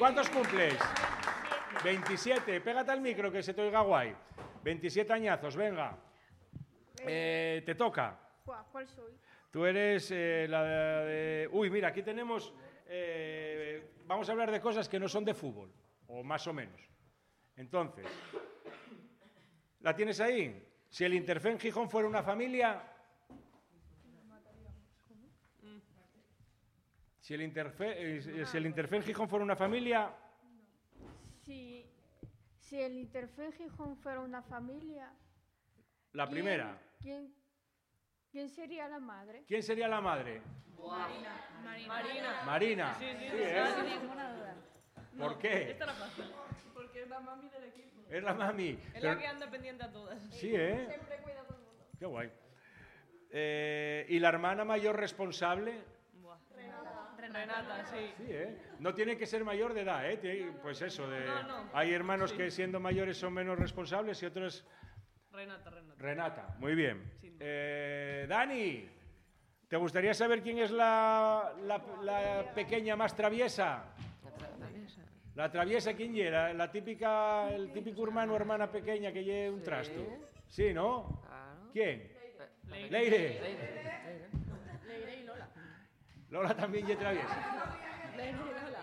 ¿Cuántos cumples? 27. Pégate al micro que se te oiga guay. 27 añazos, venga. Te toca. ¿Cuál soy? Tú eres la de... Uy, mira, aquí tenemos... vamos a hablar de cosas que no son de fútbol, o más o menos. Entonces, ¿la tienes ahí? Si el Interfen Gijón fuera una familia... Si el Interfen Gijón fuera una familia... Si el Interfen Gijón fuera una familia... La primera. ¿Quién sería la madre? ¿Quién sería la madre? Marina. Marina. Sí, ¿Por qué? Esta era fácil. Porque es la mami del equipo. Es la mami. Es la que anda pendiente a todas. Sí, ¿eh? Siempre cuida a todo el mundo. Qué guay. ¿Y la hermana mayor responsable? Renata, sí. Sí, ¿eh? No tiene que ser mayor de edad, ¿eh? Pues eso, No. hay hermanos que siendo mayores son menos responsables y otros... Renata, muy bien. Dani, ¿te gustaría saber quién es la pequeña más traviesa? La traviesa, ¿quién era? El típico hermano o hermana pequeña que lleve un trasto. Sí, ¿no? ¿Quién? Leire. Leire y Lola. Lola también lleva traviesa. Leire y Lola.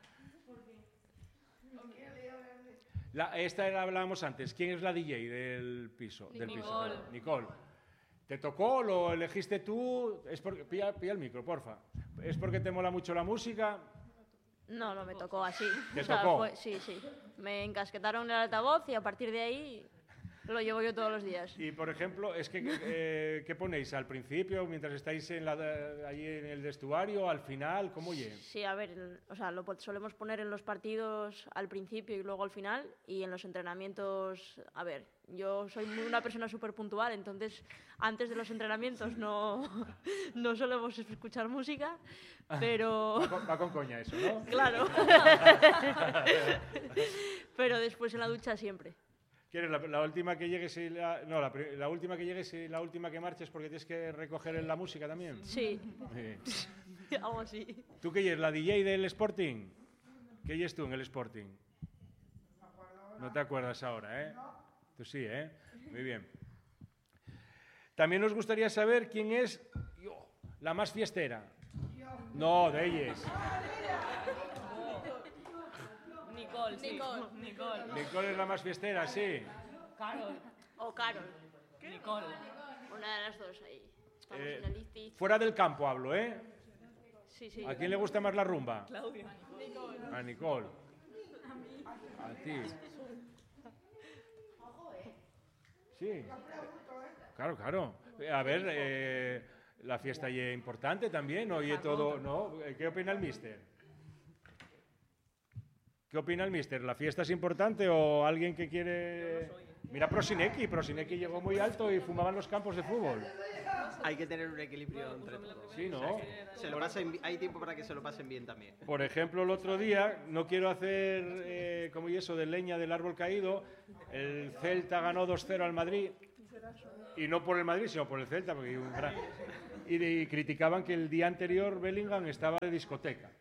Esta la hablábamos antes. ¿Quién es la DJ del piso? Nicole. Nicole. ¿Te tocó? ¿Lo elegiste tú? Pilla el micro, porfa. ¿Es porque te mola mucho la música? No, no me tocó así. ¿Te tocó? Sí. Me encasquetaron el altavoz y a partir de ahí lo llevo yo todos los días. Y, por ejemplo, ¿qué ponéis? ¿Al principio, mientras estáis allí en el vestuario, al final? ¿Cómo oye? Sí, a ver, lo solemos poner en los partidos al principio y luego al final, y en los entrenamientos, a ver, yo soy una persona súper puntual, entonces antes de los entrenamientos no solemos escuchar música, pero... Va con coña eso, ¿no? Claro. Pero después en la ducha siempre. ¿Quieres la última que llegues y la última que llegues y la última que marches porque tienes que recoger la música también? Sí. Sí. Algo así. ¿Tú qué eres? ¿La DJ del Sporting? ¿Qué eres tú en el Sporting? No te acuerdas ahora, ¿eh? Tú sí, ¿eh? Muy bien. También nos gustaría saber quién es la más fiestera. No, de ellas. Nicole, sí. Nicole. Nicole es la más fiestera, sí. Carol. O Carol. Nicole. Una de las dos ahí. Estamos en el ICI. Fuera del campo hablo, ¿eh? Sí. ¿A quién le gusta más la rumba? Claudia. A Nicole. A ti. Sí. Claro. A ver, la fiesta es importante también, oye todo, ¿no? ¿Qué opina el míster? ¿Qué opina el míster? ¿La fiesta es importante o alguien que quiere...? Mira Prosinecki llegó muy alto y fumaba en los campos de fútbol. Hay que tener un equilibrio entre todos. Sí, ¿no? Hay tiempo para que se lo pasen bien también. Por ejemplo, el otro día, no quiero hacer como y eso de leña del árbol caído, el Celta ganó 2-0 al Madrid, y no por el Madrid, sino por el Celta, porque y criticaban que el día anterior Bellingham estaba de discoteca.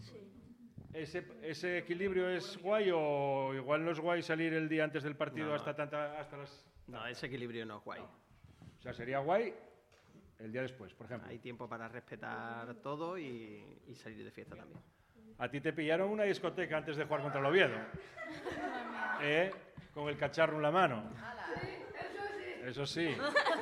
¿Ese equilibrio es guay o igual no es guay salir el día antes del partido No. hasta las... No, ese equilibrio no es guay. O sea, sería guay el día después, por ejemplo. Hay tiempo para respetar todo y salir de fiesta también. A ti te pillaron una discoteca antes de jugar contra el Oviedo. Con el cacharro en la mano. Eso sí.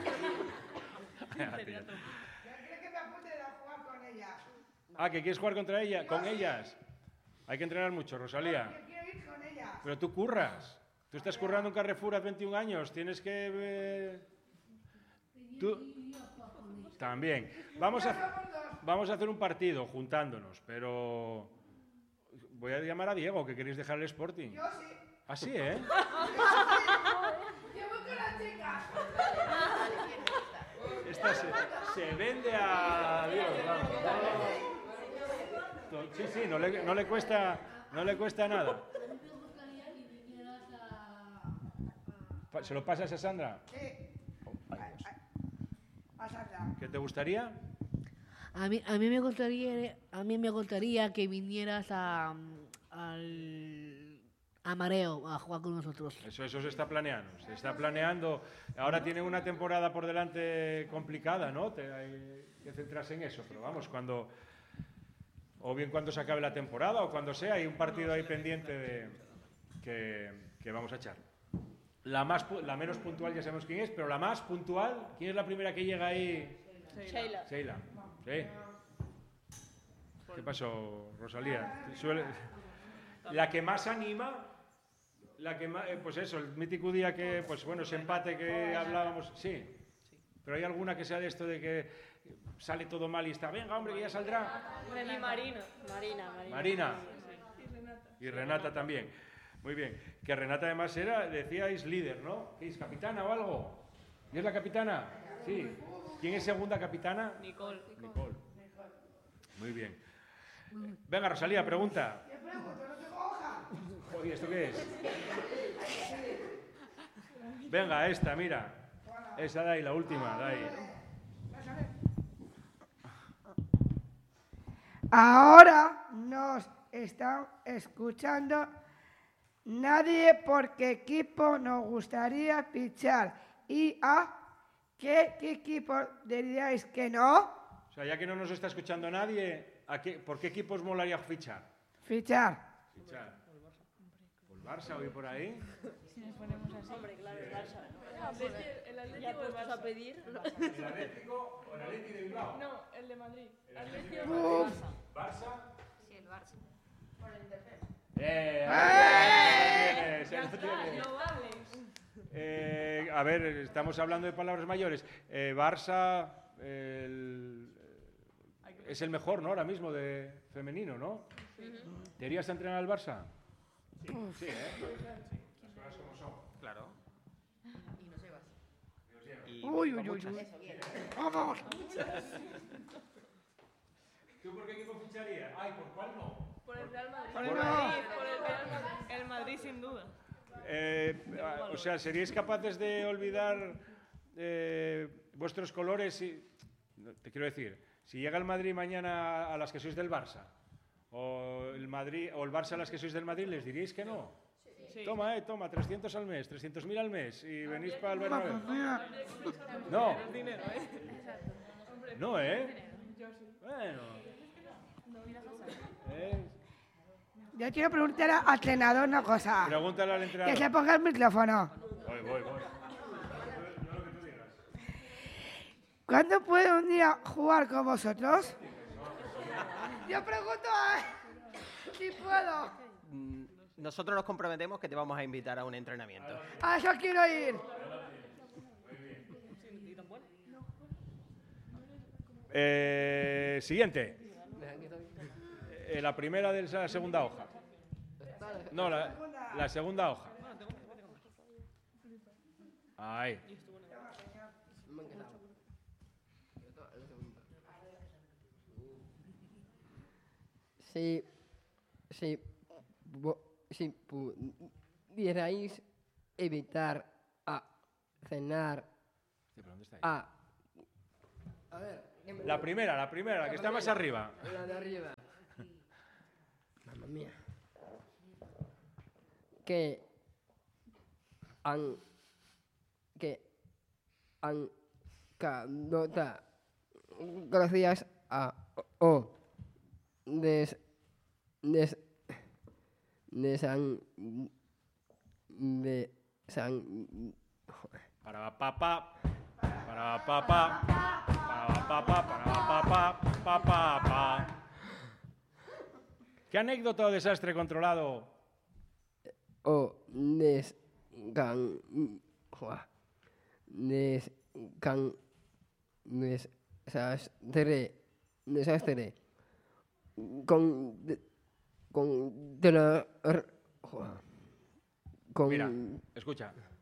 ¿Que quieres jugar contra ella? ¿Con ellas? Hay que entrenar mucho, Rosalía. Pero tú curras. Tú estás currando en Carrefour a 21 años. Tienes que... Tú... También. Vamos a hacer un partido juntándonos, pero... Voy a llamar a Diego, que queréis dejar el Sporting. Yo sí. ¿Ah, sí, eh? Yo voy con las chicas. Esta se vende a Dios, vamos. Sí, no le cuesta nada. ¿Se lo pasas a Sandra? Sí. A Sandra. ¿Qué te gustaría? A mí me gustaría que vinieras a a Mareo a jugar con nosotros. Eso se está planeando. Se está planeando. Ahora tienen una temporada por delante complicada, ¿no? Hay que centrarse en eso. Pero vamos, o bien cuando se acabe la temporada o cuando sea, hay un partido ahí pendiente que vamos a echar. La menos puntual ya sabemos quién es, pero la más puntual, ¿quién es la primera que llega ahí? Sheila. Sheila. Sí. ¿Qué pasó, Rosalía? La que más anima, pues eso, el mítico día que, pues bueno, ese empate que hablábamos, sí. Pero hay alguna que sea de esto de que sale todo mal y está, venga, hombre, que ya saldrá. Y Marina. Marina. Y Renata también. Muy bien. Que Renata además decíais, líder, ¿no? ¿Qué es, capitana o algo? ¿Y es la capitana? Sí. ¿Quién es segunda capitana? Nicole. Muy bien. Venga, Rosalía, pregunta. Oye, ¿esto qué es? Venga, esta, mira. Esa de ahí, la última, de ahí. Ahora nos están escuchando nadie por qué equipo nos gustaría fichar y a qué equipo diríais que no. O sea, ya que no nos está escuchando nadie, ¿por qué equipos molaría fichar? Fichar. ¿Por el Barça o ir por ahí? Si nos ponemos así. Hombre, claro, el Barça. El Atlético Ya o el puestos a Barça. pedir. ¿El Atlético o el Atlético de Bilbao? No, el de Madrid. Atlético ¿Barça? Sí, el Barça. Ya tienes. no vales. A ver, estamos hablando de palabras mayores. Barça es el mejor, ¿no? Ahora mismo de femenino, ¿no? ¿Te irías a entrenar al Barça? Sí, Las cosas como son. Claro. Uy. Vamos. ¿Tú por qué equipo ficharías? Ay, ¿por cuál no? Por el Real Madrid. Por el Madrid. Por el Real Madrid. El Madrid sin duda. O sea, ¿seríais capaces de olvidar vuestros colores? Te quiero decir, si llega el Madrid mañana a las que sois del Barça, o el Barça a las que sois del Madrid, ¿les diríais que no? Sí. Toma, 300 al mes, 300.000 al mes, y venís para el Bernabéu. No. Dinero, No, ¿eh? Yo sí. Bueno. Yo quiero preguntar al entrenador una cosa. Pregúntale al entrenador. Que se ponga el micrófono. Voy. Yo lo que tú digas. ¿Cuándo puedo un día jugar con vosotros? Yo pregunto si puedo. Nosotros nos comprometemos que te vamos a invitar a un entrenamiento. A eso quiero ir. Siguiente. La primera de la segunda hoja. No, la segunda hoja. Ahí. Si pudierais evitar a cenar ¿Dónde está ahí? a ver, La primera, la que está más arriba. la de arriba. Mamma mía. Que Ancadota gracias a Para papá. Para papá. Para papá. ¿Qué anécdota o desastre controlado? Desastre Mira, escucha.